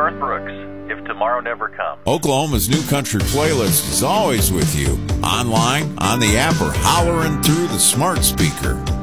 Garth Brooks, If Tomorrow Never Comes. Oklahoma's New Country playlist is always with you, online, on the app, or hollering through the smart speaker.